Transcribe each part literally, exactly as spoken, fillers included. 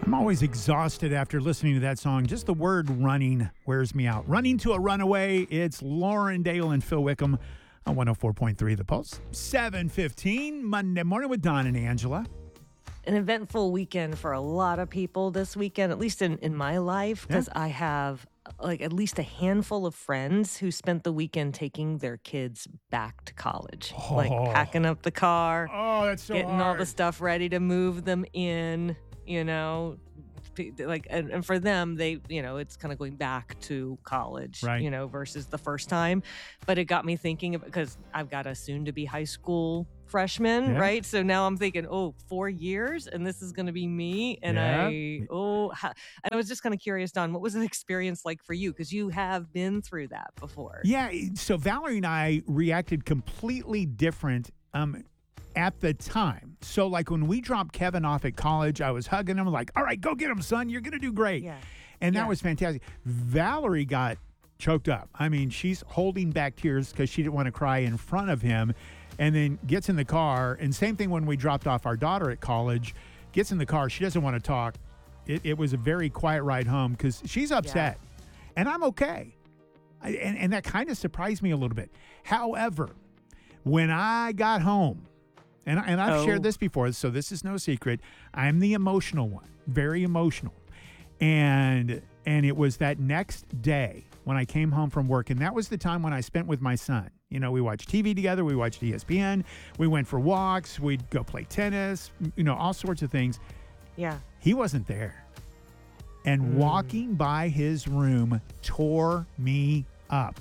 I'm always exhausted after listening to that song. Just the word running wears me out. Running to a Runaway. It's Lauren Dale and Phil Wickham on one oh four point three The Pulse. seven fifteen, Monday morning with Don and Angela. An eventful weekend for a lot of people this weekend, at least in, in my life, because yeah. I have like at least a handful of friends who spent the weekend taking their kids back to college, oh. like packing up the car, oh, that's so getting hard. all the stuff ready to move them in, you know, like, and, and for them, they, you know, it's kind of going back to college, right. you know, versus the first time. But it got me thinking, because I've got a soon to be high school freshman, yeah. right? So now I'm thinking, oh, four years and this is going to be me. And yeah. I, oh, how, and I was just kind of curious, Don, what was the experience like for you? Because you have been through that before. Yeah. So Valerie and I reacted completely different um, at the time. So like when we dropped Kevin off at college, I was hugging him like, all right, go get him, son. You're going to do great. Yeah. And that yeah. was fantastic. Valerie got choked up. I mean, she's holding back tears because she didn't want to cry in front of him. And then gets in the car, and same thing when we dropped off our daughter at college, gets in the car, she doesn't want to talk. It, it was a very quiet ride home because she's upset, yeah. and I'm okay. I, and, and that kind of surprised me a little bit. However, when I got home, and, and I've oh. shared this before, so this is no secret, I'm the emotional one, very emotional. And and it was that next day when I came home from work, and that was the time when I spent with my son. You know, we watched T V together, we watched E S P N, we went for walks, we'd go play tennis, you know, all sorts of things. Yeah. He wasn't there. And mm. walking by his room tore me up.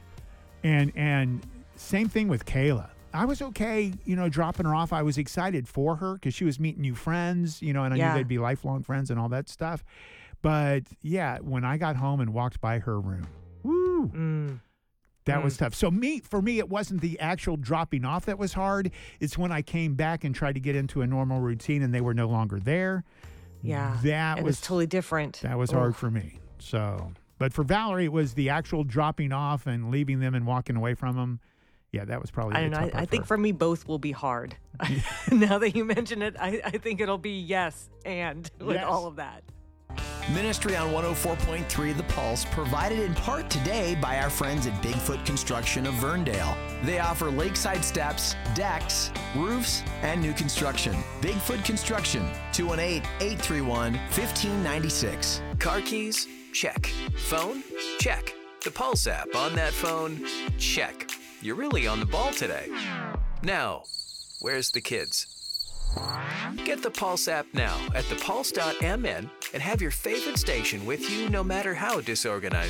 And and same thing with Kayla. I was okay, you know, dropping her off. I was excited for her because she was meeting new friends, you know, and I yeah. knew they'd be lifelong friends and all that stuff. But yeah, when I got home and walked by her room, woo, mm. that mm. was tough. So me, for me, it wasn't the actual dropping off that was hard. It's when I came back and tried to get into a normal routine and they were no longer there. Yeah, that it was, was totally different. That was Oof. hard for me. So, but for Valerie, it was the actual dropping off and leaving them and walking away from them. Yeah, that was probably. I don't know. I, I think for me, both will be hard. Now that you mention it, I, I think it'll be yes and with yes. all of that. Ministry on one oh four point three The Pulse, provided in part today by our friends at Bigfoot Construction of Verndale. They offer lakeside steps, decks, roofs, and new construction. Bigfoot Construction, two one eight, eight three one, one five nine six. Car keys? Check. Phone? Check. The Pulse app on that phone? Check. You're really on the ball today. Now, where's the kids? Get the Pulse app now at the pulse dot m n and have your favorite station with you no matter how disorganized